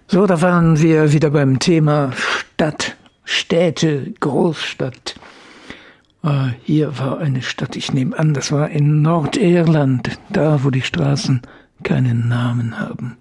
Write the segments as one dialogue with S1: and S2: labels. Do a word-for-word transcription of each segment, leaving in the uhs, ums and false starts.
S1: So, da waren wir wieder beim Thema Stadt, Städte, Großstadt. Äh, hier war eine Stadt, ich nehme an, das war in Nordirland, da wo die Straßen keinen Namen haben.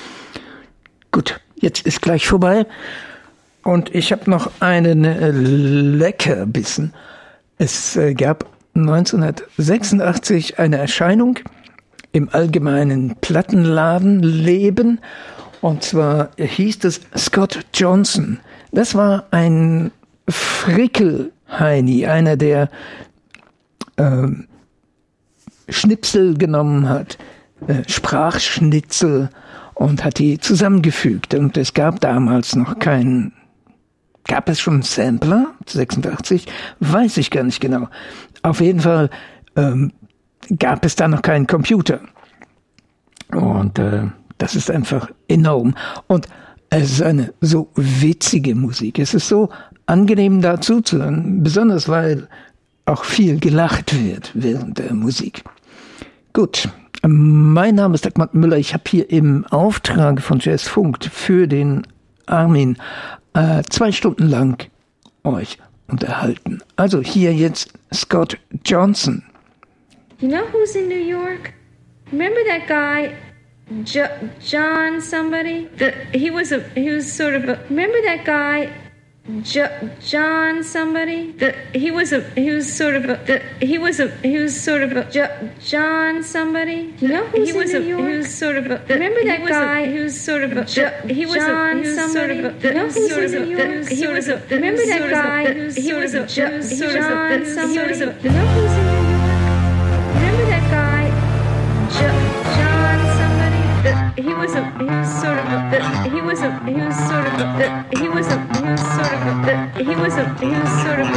S1: Gut, jetzt ist gleich vorbei und ich habe noch einen äh, Leckerbissen. Es äh, gab neunzehnhundertsechsundachtzig eine Erscheinung im allgemeinen Plattenladenleben. Und zwar hieß es Scott Johnson. Das war ein Frickelheini, einer, der äh, Schnipsel genommen hat, äh, Sprachschnitzel, und hat die zusammengefügt. Und es gab damals noch keinen, gab es schon einen Sampler, sechsundachtzig? Weiß ich gar nicht genau. Auf jeden Fall ähm, gab es da noch keinen Computer. Und äh, das ist einfach enorm. Und es ist eine so witzige Musik. Es ist so angenehm da zuzuhören, besonders weil auch viel gelacht wird während der Musik. Gut, mein Name ist Dagmar Müller. Ich habe hier im Auftrag von Jazzfunk für den Armin äh, zwei Stunden lang euch unterhalten. Also hier jetzt Scott Johnson.
S2: You know who's in New York? Remember that guy, jo- John somebody? The, he was a he was sort of a. Remember that guy, jo- John somebody? The, he was a he was sort of a. The, he was a he was sort of a jo- John somebody. You know who's he was in New a, York? He was sort of a. The, remember that he guy? A, he was sort of a. Jo- he was John a, he was somebody. Sort of a, the, you know who's sort in New York? He was a. Remember that guy? He was a. John somebody. You know who's in New York? Remember that guy, jo- John somebody? The, he was a, he was sort of a, the, he was a, he was sort of a, the, he was a, he was sort of a, the, he was a, he was sort of a.